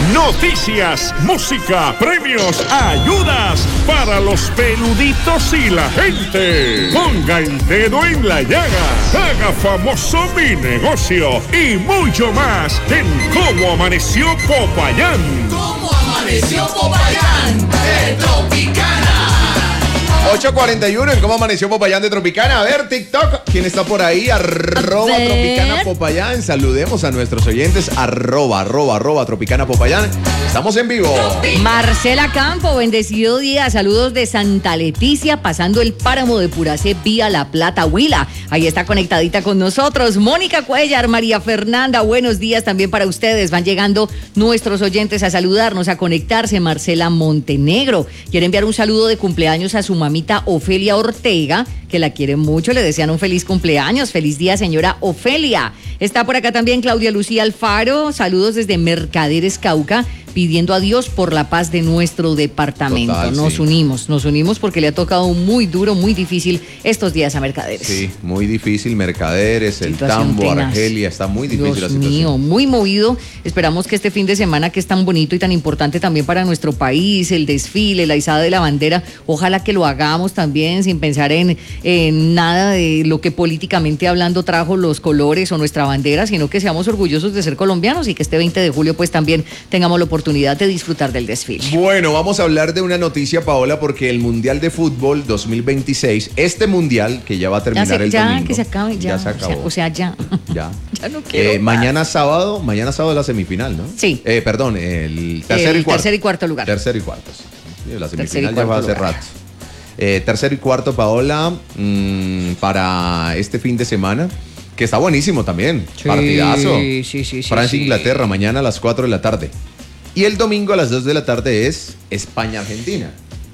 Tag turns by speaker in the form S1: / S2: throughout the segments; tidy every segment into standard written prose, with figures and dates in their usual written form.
S1: Noticias, música, premios, ayudas para los peluditos y la gente. Ponga el dedo en la llaga, haga famoso mi negocio y mucho más en Cómo Amaneció Popayán.
S2: ¿Cómo amaneció Popayán de Tropicana?
S3: 8:41 en Cómo Amaneció Popayán de Tropicana. A ver, TikTok, ¿quién está por ahí? @Tropicana Popayán. Saludemos a nuestros oyentes. @ Tropicana Popayán. Estamos en vivo.
S4: Marcela Campo, bendecido día. Saludos de Santa Leticia, pasando el páramo de Puracé vía La Plata, Huila. Ahí está conectadita con nosotros. Mónica Cuellar, María Fernanda, buenos días también para ustedes. Van llegando nuestros oyentes a saludarnos, a conectarse. Marcela Montenegro quiere enviar un saludo de cumpleaños a su mamita Ofelia Ortega, que la quiere mucho, le desean un feliz cumpleaños. Feliz día, señora Ofelia. Está por acá también Claudia Lucía Alfaro, saludos desde Mercaderes, Cauca, pidiendo a Dios por la paz de nuestro departamento.
S3: Total,
S4: nos
S3: sí.
S4: unimos porque le ha tocado muy duro, muy difícil estos días a Mercaderes.
S3: Sí, muy difícil. Mercaderes, el
S4: Situación
S3: Tambo,
S4: tenaz.
S3: Argelia, está muy difícil
S4: Dios
S3: la situación.
S4: mío, muy movido. Esperamos que este fin de semana, que es tan bonito y tan importante también para nuestro país, el desfile, la izada de la bandera, ojalá que lo hagamos también sin pensar en nada de lo que políticamente hablando trajo los colores o nuestra bandera, sino que seamos orgullosos de ser colombianos y que este 20 de julio pues también tengamos la oportunidad de disfrutar del desfile.
S3: Bueno, vamos a hablar de una noticia, Paola, porque el Mundial de Fútbol 2026, este Mundial que ya va a terminar el domingo.
S4: Que se acabe, ya
S3: se acabó.
S4: O sea, ya.
S3: Ya.
S4: Ya no quiero.
S3: Mañana sábado es la semifinal, ¿no?
S4: Sí.
S3: Perdón, el tercer y cuarto.
S4: Tercer y cuarto lugar.
S3: Tercer y cuarto, sí. La
S4: Tercer y
S3: semifinal ya va
S4: cuarto
S3: hace
S4: lugar.
S3: rato. Tercer y cuarto, Paola, para este fin de semana, que está buenísimo también.
S4: Sí,
S3: Partidazo.
S4: sí.
S3: Francia, Inglaterra, mañana a las 4 de la tarde. Y el domingo a las 2 de la tarde es España-Argentina.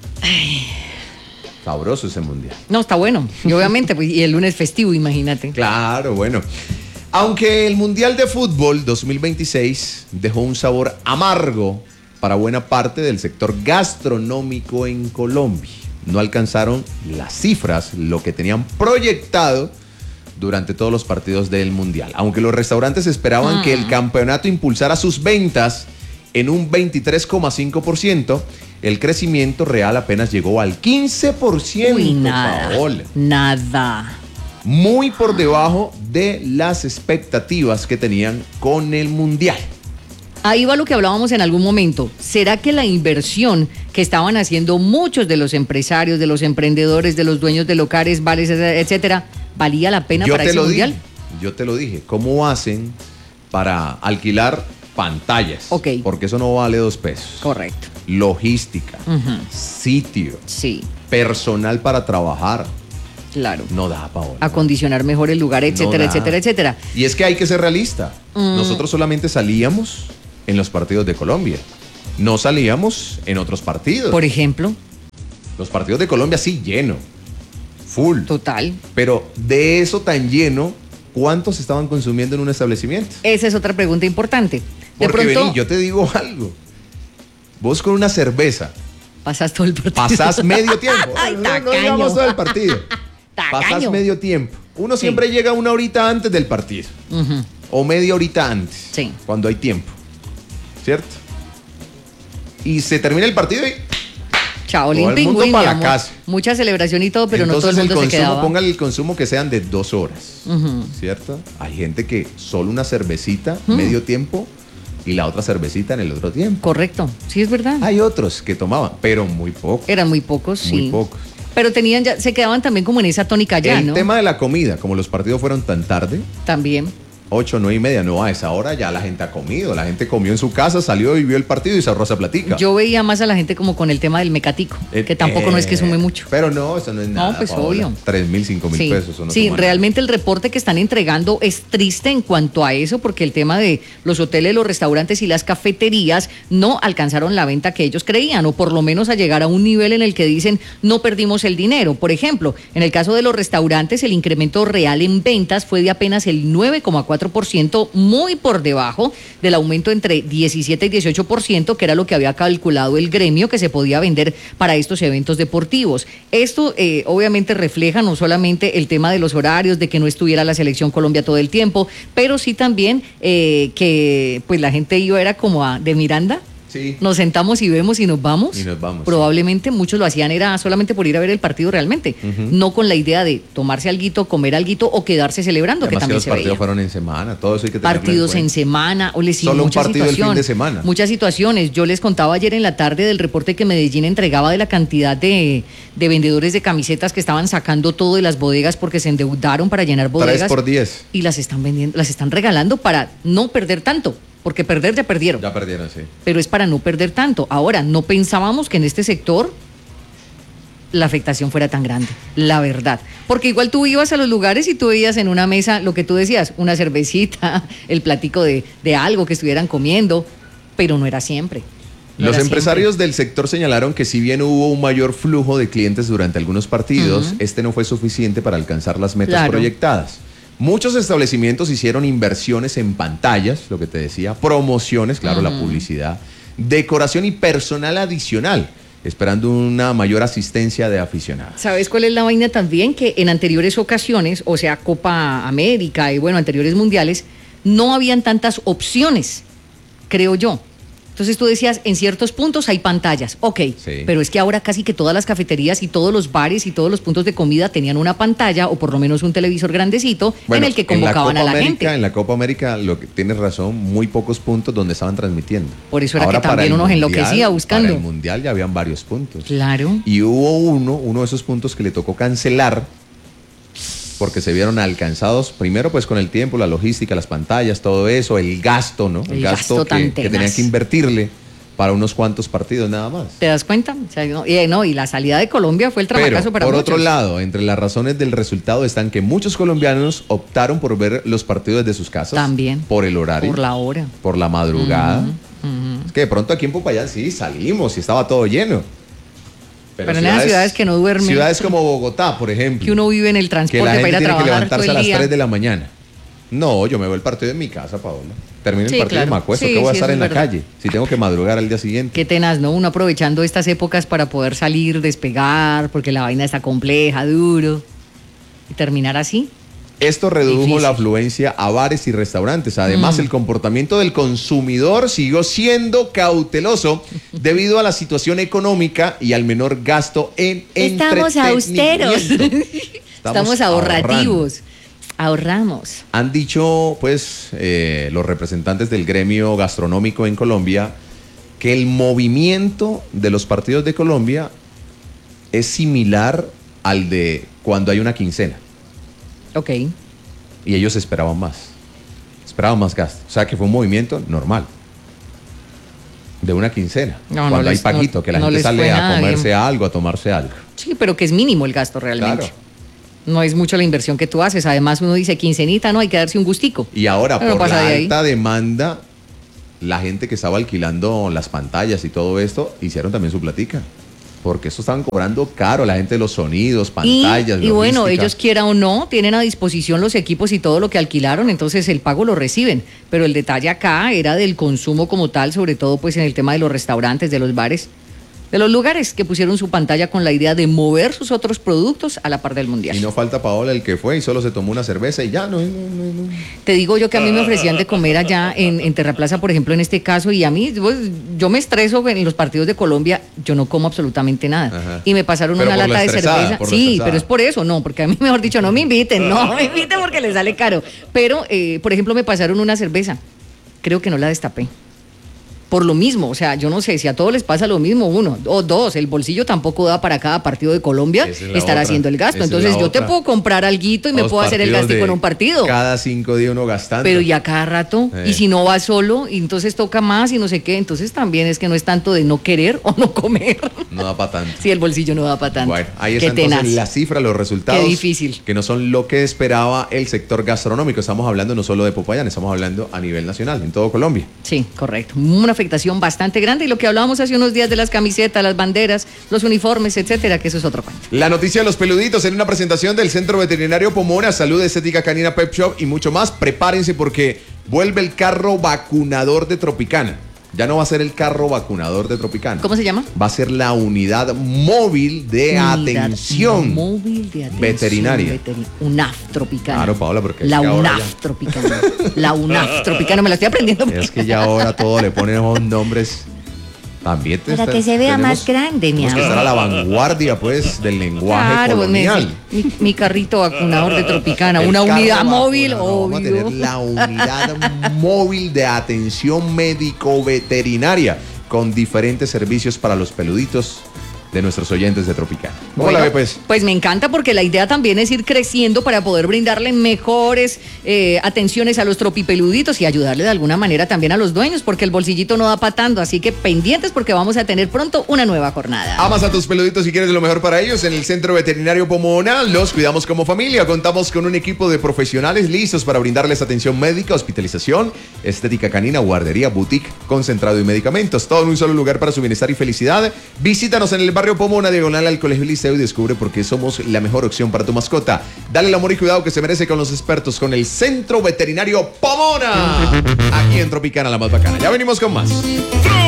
S3: Sabroso ese mundial.
S4: No, está bueno. Y obviamente, pues, y el lunes festivo, imagínate.
S3: Claro, bueno. Aunque el Mundial de Fútbol 2026 dejó un sabor amargo para buena parte del sector gastronómico en Colombia. No alcanzaron las cifras, lo que tenían proyectado durante todos los partidos del Mundial. Aunque los restaurantes esperaban que el campeonato impulsara sus ventas en un 23,5%, el crecimiento real apenas llegó al 15%.
S4: Uy, nada.
S3: Paola.
S4: Nada.
S3: Muy por debajo de las expectativas que tenían con el Mundial.
S4: Ahí va lo que hablábamos en algún momento. ¿Será que la inversión que estaban haciendo muchos de los empresarios, de los emprendedores, de los dueños de locales, bares, etcétera, valía la pena para ese Mundial?
S3: Yo te lo dije. ¿Cómo hacen para alquilar pantallas?
S4: Ok.
S3: Porque eso no vale 2 pesos.
S4: Correcto.
S3: Logística, sitio,
S4: Sí,
S3: personal para trabajar.
S4: claro.
S3: No da, Paola.
S4: Acondicionar mejor el lugar, etcétera,
S3: No da.
S4: etcétera, etcétera.
S3: Y es que hay que ser realista. Nosotros solamente salíamos en los partidos de Colombia. No salíamos en otros partidos.
S4: Por ejemplo,
S3: Los partidos de Colombia sí lleno. Full.
S4: total.
S3: Pero de eso tan lleno, ¿cuántos estaban consumiendo en un establecimiento?
S4: Esa es otra pregunta importante. De
S3: Porque
S4: pronto,
S3: vení, yo te digo algo. Vos con una cerveza
S4: pasas todo el partido.
S3: pasás medio tiempo.
S4: Ay,
S3: no
S4: tacaño.
S3: digamos todo el partido. Pasás
S4: Tacaño.
S3: medio tiempo. Uno
S4: Sí.
S3: siempre llega 1 horita antes del partido.
S4: Ujú.
S3: O media horita antes.
S4: Sí.
S3: Cuando hay tiempo. ¿Cierto? Y se termina el partido y
S4: Chao,
S3: todo el
S4: limping,
S3: mundo
S4: win,
S3: para
S4: mi
S3: la
S4: amor.
S3: casa.
S4: Mucha celebración y todo, pero no todo
S3: entonces
S4: el mundo se
S3: consumo,
S4: quedaba.
S3: póngale el consumo que sean de 2 horas.
S4: Ujú.
S3: ¿Cierto? Hay gente que solo una cervecita, medio tiempo, y la otra cervecita en el otro tiempo.
S4: Correcto, sí es verdad.
S3: Hay otros que tomaban, pero muy poco.
S4: Eran muy pocos, sí.
S3: Muy pocos.
S4: Pero tenían ya, se quedaban también como en esa tónica ya,
S3: El
S4: ¿no?
S3: tema de la comida, como los partidos fueron tan tarde,
S4: También.
S3: 8, 9 y media, no, a esa hora ya la gente ha comido. La gente comió en su casa, salió y vio el partido y se ahorró esa platica.
S4: Yo veía más a la gente como con el tema del mecatico, que tampoco no es que sume mucho.
S3: Pero no, eso no es nada.
S4: pues,
S3: Paola.
S4: obvio.
S3: 3.000, 5.000
S4: Sí,
S3: pesos. Eso no
S4: sí,
S3: suma nada.
S4: realmente el reporte que están entregando es triste en cuanto a eso, porque el tema de los hoteles, los restaurantes y las cafeterías no alcanzaron la venta que ellos creían, o por lo menos a llegar a un nivel en el que dicen no perdimos el dinero. Por ejemplo, en el caso de los restaurantes, el incremento real en ventas fue de apenas el 9,4%. 24%, muy por debajo del aumento entre 17 y 18%, que era lo que había calculado el gremio que se podía vender para estos eventos deportivos. Esto obviamente refleja no solamente el tema de los horarios, de que no estuviera la selección Colombia todo el tiempo, pero sí también que pues la gente iba, era como de Miranda.
S3: Sí.
S4: Nos sentamos y vemos y nos vamos.
S3: Y nos vamos.
S4: Probablemente muchos lo hacían era solamente por ir a ver el partido realmente, no con la idea de tomarse alguito, comer alguito o quedarse celebrando,
S3: Además
S4: que también
S3: los
S4: se
S3: partidos
S4: veía.
S3: fueron en semana, todo eso hay que tenerlo
S4: Partidos en
S3: cuenta.
S4: semana, o les
S3: Solo un
S4: muchas
S3: partido el fin
S4: situaciones,
S3: de semana.
S4: muchas situaciones. Yo les contaba ayer en la tarde del reporte que Medellín entregaba de la cantidad de vendedores de camisetas que estaban sacando todo de las bodegas porque se endeudaron para llenar bodegas.
S3: 3 por 10.
S4: Y las están vendiendo, las están regalando para no perder tanto, porque perder ya perdieron.
S3: Ya perdieron, sí.
S4: Pero es para no perder tanto. Ahora, no pensábamos que en este sector la afectación fuera tan grande, la verdad. Porque igual tú ibas a los lugares y tú veías en una mesa lo que tú decías, una cervecita, el platico de algo que estuvieran comiendo, pero no era siempre.
S3: Los empresarios del sector señalaron que si bien hubo un mayor flujo de clientes durante algunos partidos, este no fue suficiente para alcanzar las metas proyectadas. Muchos establecimientos hicieron inversiones en pantallas, lo que te decía, promociones, claro, la publicidad, decoración y personal adicional, esperando una mayor asistencia de aficionados.
S4: ¿Sabes cuál es la vaina también? Que en anteriores ocasiones, o sea, Copa América y bueno, anteriores mundiales, no habían tantas opciones, creo yo. Entonces tú decías, en ciertos puntos hay pantallas, ok,
S3: sí,
S4: pero es que ahora casi que todas las cafeterías y todos los bares y todos los puntos de comida tenían una pantalla o por lo menos un televisor grandecito en el que convocaban a la gente.
S3: En la Copa América, lo que tienes razón, muy pocos puntos donde estaban transmitiendo.
S4: Por eso era
S3: ahora,
S4: que también uno se enloquecía buscando.
S3: Para el Mundial ya habían varios puntos.
S4: Claro.
S3: Y hubo uno de esos puntos que le tocó cancelar porque se vieron alcanzados, primero pues con el tiempo, la logística, las pantallas, todo eso, el gasto, ¿no? El gasto que tenían que invertirle para unos cuantos partidos nada más.
S4: ¿Te das cuenta? O sea, y la salida de Colombia fue el trabacazo para
S3: por
S4: muchos.
S3: otro lado, entre las razones del resultado están que muchos colombianos optaron por ver los partidos desde sus casas.
S4: También.
S3: Por el horario.
S4: Por la hora.
S3: Por la madrugada. Es que de pronto aquí en Popayán sí salimos y estaba todo lleno.
S4: Pero en esas ciudades que no duermen.
S3: Ciudades como Bogotá, por ejemplo.
S4: Que uno vive en el transporte para ir a trabajar.
S3: Que levantarse
S4: todo el
S3: a las
S4: día.
S3: 3 de la mañana. No, yo me veo el partido en mi casa, Paola. Termino el partido y me acuesto.
S4: Sí,
S3: ¿Qué voy a
S4: sí,
S3: estar en la
S4: verdad.
S3: calle? Si tengo que madrugar al día siguiente.
S4: Qué tenaz, ¿no? Uno aprovechando estas épocas para poder salir, despegar, porque la vaina está compleja, duro. Y terminar así.
S3: Esto redujo
S4: Difícil.
S3: la afluencia a bares y restaurantes. Además, el comportamiento del consumidor siguió siendo cauteloso debido a la situación económica y al menor gasto en
S4: Estamos austeros.
S3: entretenimiento.
S4: Estamos ahorrativos. Ahorramos.
S3: Han dicho, pues, los representantes del gremio gastronómico en Colombia que el movimiento de los partidos de Colombia es similar al de cuando hay una quincena.
S4: Ok.
S3: Y ellos esperaban más gasto. O sea que fue un movimiento normal. De una quincena.
S4: No,
S3: cuando
S4: no
S3: hay
S4: les-
S3: paquito,
S4: no-
S3: que la
S4: no
S3: gente
S4: les
S3: sale
S4: fue
S3: a
S4: nada
S3: comerse
S4: bien.
S3: algo, a tomarse algo.
S4: Sí, pero que es mínimo el gasto realmente.
S3: Claro.
S4: No es mucho la inversión que tú haces. Además, uno dice quincenita, no, hay que darse un gustico.
S3: Y ahora,
S4: Pero
S3: por
S4: pasa
S3: la
S4: de ahí.
S3: alta demanda, la gente que estaba alquilando las pantallas y todo esto, hicieron también su platica. Porque eso estaban cobrando caro, la gente de los sonidos, pantallas,
S4: Y bueno,
S3: logística.
S4: ellos quiera o no, tienen a disposición los equipos y todo lo que alquilaron, entonces el pago lo reciben. Pero el detalle acá era del consumo como tal, sobre todo pues en el tema de los restaurantes, de los bares, de los lugares que pusieron su pantalla con la idea de mover sus otros productos a la par del mundial.
S3: Y no falta Paola el que fue y solo se tomó una cerveza y ya no.
S4: Te digo yo que a mí me ofrecían de comer allá en Terraplaza, por ejemplo, en este caso, y a mí, pues, yo me estreso en los partidos de Colombia, yo no como absolutamente nada.
S3: Ajá.
S4: Y me pasaron
S3: Pero
S4: una
S3: por lo
S4: lata de
S3: estresada,
S4: cerveza.
S3: por lo
S4: Sí,
S3: estresada.
S4: pero es por eso, no, porque a mí, mejor dicho, no me inviten, no me inviten porque les sale caro. Pero, por ejemplo, me pasaron una cerveza, creo que no la destapé. Por lo mismo, o sea, yo no sé si a todos les pasa lo mismo, uno o dos, el bolsillo tampoco da para cada partido de Colombia
S3: Esa es la
S4: estar
S3: otra.
S4: haciendo el gasto.
S3: Esa es
S4: Entonces
S3: la
S4: yo te
S3: otra.
S4: puedo comprar alguito y me
S3: Los
S4: puedo hacer el
S3: partidos
S4: gastico en
S3: de
S4: un partido.
S3: Cada 5 días uno gastando.
S4: Pero ya cada rato, y si no va solo, y entonces toca más y no sé qué, entonces también es que no es tanto de no querer o no comer.
S3: No da para tanto.
S4: Si el bolsillo no da para tanto.
S3: Bueno, ahí
S4: Qué
S3: está entonces
S4: tenaz.
S3: la cifra, los resultados.
S4: Qué difícil.
S3: Que no son lo que esperaba el sector gastronómico. Estamos hablando no solo de Popayán, estamos hablando a nivel nacional, en todo Colombia.
S4: Sí, correcto. Una afectación bastante grande. Y lo que hablábamos hace unos días de las camisetas, las banderas, los uniformes, etcétera, que eso es otro cuento.
S3: La noticia de los peluditos en una presentación del Centro Veterinario Pomona, Salud Estética Canina Pet Shop y mucho más. Prepárense porque vuelve el carro vacunador de Tropicana. Ya no va a ser el carro vacunador de Tropicana.
S4: ¿Cómo se llama?
S3: Va a ser la unidad móvil de atención
S4: móvil de atención
S3: veterinaria.
S4: UNAF Tropicana.
S3: Claro, Paola, porque
S4: la
S3: es que ahora
S4: UNAF Tropicana. La UNAF Tropicana, me la estoy aprendiendo.
S3: Es que ya ahora todo le ponen esos nombres. También
S4: Para que se vea más grande, mi
S3: amor. Tenemos que estar a la vanguardia, pues, del lenguaje colonial.
S4: Mi carrito vacunador de Tropicana,
S3: El
S4: una
S3: carro
S4: unidad
S3: vacunador,
S4: móvil,
S3: no,
S4: obvio.
S3: vamos a tener la unidad móvil de atención médico-veterinaria con diferentes servicios para los peluditos de nuestros oyentes de Tropicana. ¿Cómo
S4: Bueno,
S3: la ve, pues?
S4: Pues me encanta porque la idea también es ir creciendo para poder brindarle mejores atenciones a los tropipeluditos y ayudarle de alguna manera también a los dueños, porque el bolsillito no da patando, así que pendientes porque vamos a tener pronto una nueva jornada.
S3: Amas a tus peluditos y quieres lo mejor para ellos. En el Centro Veterinario Pomona los cuidamos como familia. Contamos con un equipo de profesionales listos para brindarles atención médica, hospitalización, estética canina, guardería, boutique, concentrado y medicamentos. Todo en un solo lugar para su bienestar y felicidad. Visítanos en el barrio Pomona, diagonal al Colegio Liceo, y descubre por qué somos la mejor opción para tu mascota. Dale el amor y cuidado que se merece con los expertos, con el Centro Veterinario Pomona. Aquí en Tropicana, la más bacana. Ya venimos con más.